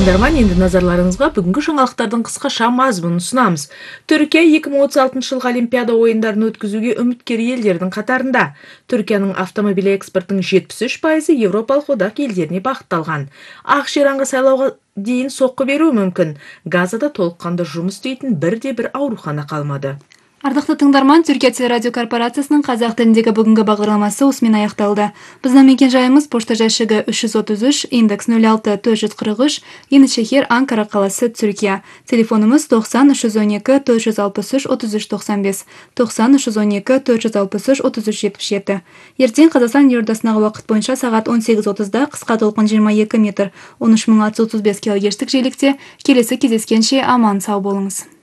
Тыңдарман, енді назарларыңызға бүгінгі жаңалықтардың қысқаша мазмұнын ұсынамыз. Түркия 2036 жылғы Олимпиада ойындарын өткізуге үміткер елдердің қатарында. Түркияның автомобиль экспортының 73% Еуропалық одақ елдеріне бағытталған. Ақширанға сайлауға дейін соққы беруі мүмкін. Газада толыққанды жұмыс істейтін бір аурухана қалмады. Ардақты тыңдарман, Түркия телерадио корпорациясының қазақ тіліндегі бүгінгі бағдарламасы осымен аяқталды. Біздің мекен жайымыз пошта жәшігі 333, индекс 06443, Енішехир, Анкара қаласы, Түркия. Телефонымыз 90 312 463 3395, 90 312 463 3377. Ертең Қазақстан елордасындағы уақыт бойынша сағат 18:30-да қысқа толқын 22 метр, 13635 килогерцтік жиілікте келесі кездескенше аман сау болыңыз.